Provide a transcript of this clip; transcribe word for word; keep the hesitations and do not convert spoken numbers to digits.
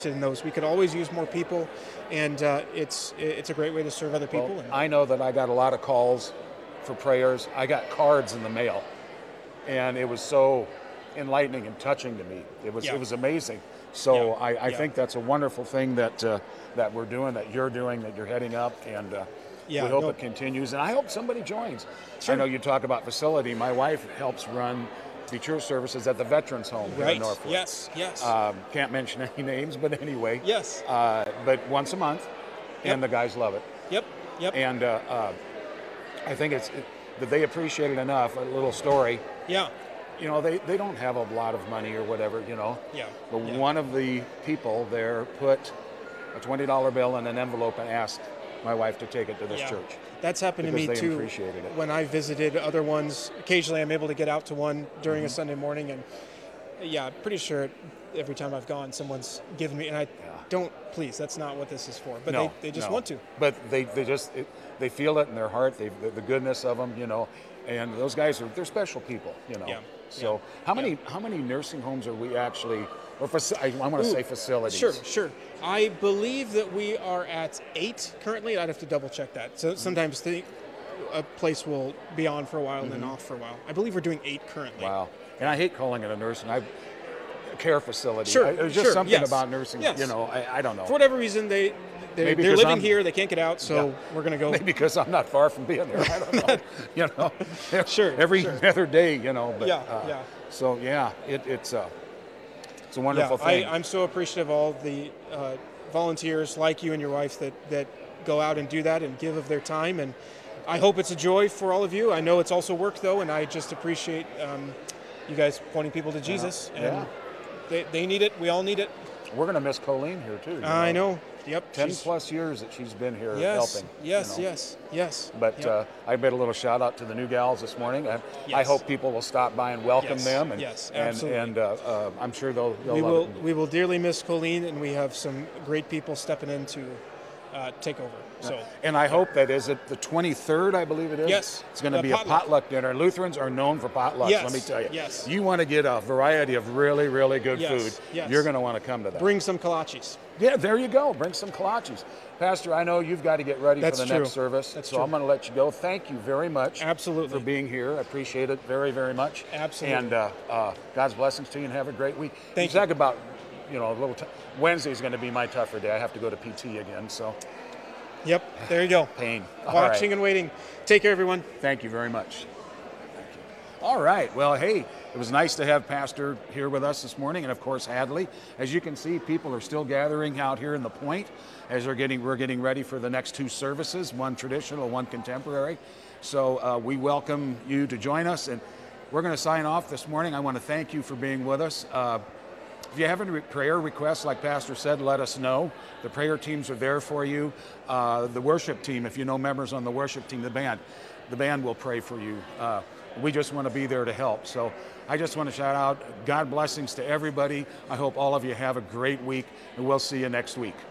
in those. We could always use more people, and uh, it's it's a great way to serve other people. Well, and, I know that I got a lot of calls for prayers. I got cards in the mail, and it was so enlightening and touching to me. It was Yeah. it was amazing. So Yeah. I, I Yeah. think that's a wonderful thing that uh, that we're doing, that you're doing, that you're heading up, and uh, Yeah, we hope no- it continues. And I hope somebody joins. Sure. I know you talk about facility. My wife helps run the church services at the Veterans Home here in right. Norfolk. Yes. Yes. Um, can't mention any names, but anyway. yes. Uh, but once a month, and Yep. the guys love it. yep. Yep. And uh, uh, I think it's it, that they appreciate it enough. A little story. yeah. You know, they, they don't have a lot of money or whatever, you know. Yeah. But yeah. one of the people there put a twenty dollar bill in an envelope and asked my wife to take it to this Yeah. church. That's happened to because me they too. appreciated it. When I visited other ones, occasionally I'm able to get out to one during Mm-hmm. a Sunday morning, and yeah, I'm pretty sure every time I've gone, someone's given me, and I don't. Please, that's not what this is for. But no, they, they just no. want to. But they, they just it, they feel it in their heart. They the, the goodness of them, you know. And those guys are they're special people, you know. Yeah. So Yeah. how many Yeah. how many nursing homes are we actually, or faci- I, I want to Ooh, say facilities? Sure, sure. I believe that we are at eight currently. I'd have to double check that. So sometimes the, a place will be on for a while and then off for a while. I believe we're doing eight currently. Mm-hmm. Wow. And I hate calling it a nursing. I care facility. Sure, I, there's just sure, something yes, about nursing. yes. You know, I, I don't know. For whatever reason, they they're, Maybe they're 'cause living I'm- here. They can't get out, so Yeah. we're gonna go. Maybe because I'm not far from being there. I don't know. you know, Sure, every sure. other day. You know, but Yeah, uh, yeah. So yeah, it, it's a it's a Yeah, wonderful I, thing. I'm so appreciative of all the uh, volunteers like you and your wife that that go out and do that and give of their time, and I hope it's a joy for all of you. I know it's also work though, and I just appreciate um, you guys pointing people to Jesus, and yeah. they, they need it. We all need it. We're gonna miss Colleen here too. you I know. Yep. Ten she's- plus years that she's been here Yes. helping. Yes. you know. Yes. Yes. But Yep. uh, I made a little shout out to the new gals this morning. I, I Yes. hope people will stop by and welcome Yes, them. And, yes, and, absolutely. and uh, uh, I'm sure they'll, they'll we love will it. we will dearly miss Colleen, and we have some great people stepping in to uh, take over. So And I hope that is it the twenty-third, I believe it is? Yes. It's going to Uh, be potluck. a potluck dinner. Lutherans are known for potlucks, Yes, let me tell you. yes. You want to get a variety of really, really good Yes, food, yes. you're going to want to come to that. bring some kolaches. Yeah, there you go. Bring some kolaches. Pastor, I know you've got to get ready That's for the true. next service, That's so true. I'm going to let you go. Thank you very much Absolutely. for being here. I appreciate it very, very much. Absolutely. And uh, uh, God's blessings to you, and have a great week. Thank you. you. Talk about, you know, a little t- Wednesday's going to be my tougher day. I have to go to P T again, so Yep. There you go. pain. All Watching right. and waiting. Take care, everyone. Thank you very much. Thank you. All right. Well, hey, it was nice to have Pastor here with us this morning, and of course Hadley. As you can see, people are still gathering out here in the Point as they're getting we're getting ready for the next two services, one traditional, one contemporary. So uh, we welcome you to join us, and we're going to sign off this morning. I want to thank you for being with us. Uh, If you have any re- prayer requests, like Pastor said, let us know. The prayer teams are there for you. Uh, the worship team, if you know members on the worship team, the band, the band will pray for you. Uh, we just want to be there to help. So I just want to shout out God blessings to everybody. I hope all of you have a great week, and we'll see you next week.